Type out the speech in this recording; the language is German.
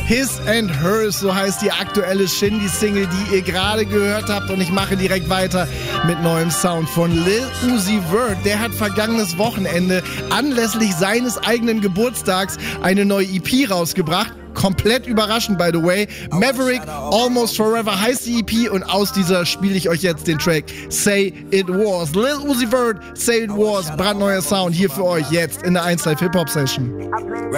His and Hers, so heißt die aktuelle Shindy-Single, die ihr gerade gehört habt. Und ich mache direkt weiter mit neuem Sound von Lil Uzi Vert. Der hat vergangenes Wochenende anlässlich seines eigenen Geburtstags eine neue EP rausgebracht. Komplett überraschend, by the way. Maverick, Almost Forever heißt die EP und aus dieser spiele ich euch jetzt den Track Say It Was. Lil Uzi Vert, Say It Was, brandneuer Sound hier für euch jetzt in der 1 Live Hip Hop Session.